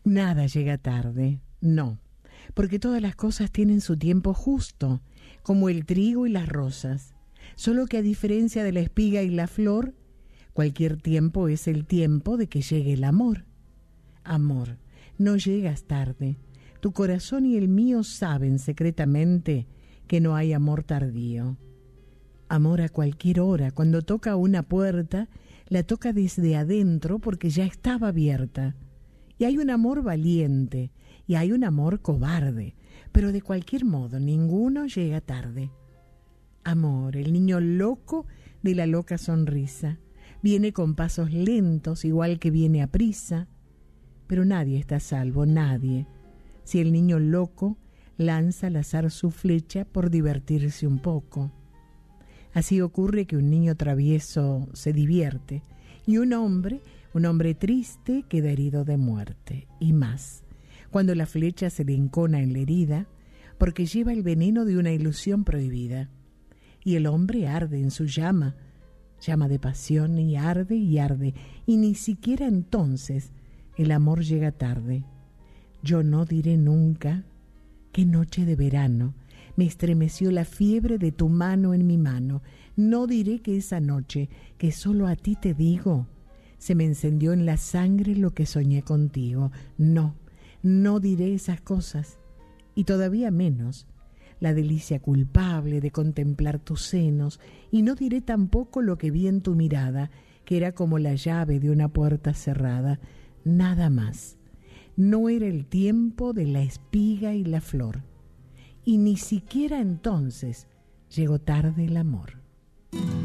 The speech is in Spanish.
Nada llega tarde, no, porque todas las cosas tienen su tiempo justo, como el trigo y las rosas, solo que a diferencia de la espiga y la flor, cualquier tiempo es el tiempo de que llegue el amor. Amor, no llegas tarde, tu corazón y el mío saben secretamente que no hay amor tardío. Amor a cualquier hora, cuando toca una puerta, la toca desde adentro porque ya estaba abierta. Y hay un amor valiente y hay un amor cobarde, pero de cualquier modo ninguno llega tarde. Amor, el niño loco de la loca sonrisa, viene con pasos lentos igual que viene a prisa, pero nadie está a salvo, nadie, si el niño loco lanza al azar su flecha por divertirse un poco. Así ocurre que un niño travieso se divierte y un hombre triste queda herido de muerte. Y más, cuando la flecha se le encona en la herida, porque lleva el veneno de una ilusión prohibida. Y el hombre arde en su llama de pasión, y arde, y ni siquiera entonces el amor llega tarde. Yo no diré nunca qué noche de verano me estremeció la fiebre de tu mano en mi mano. No diré que esa noche, que solo a ti te digo, se me encendió en la sangre lo que soñé contigo. No, no diré esas cosas, y todavía menos la delicia culpable de contemplar tus senos, y no diré tampoco lo que vi en tu mirada, que era como la llave de una puerta cerrada. Nada más. No era el tiempo de la espiga y la flor, y ni siquiera entonces llegó tarde el amor.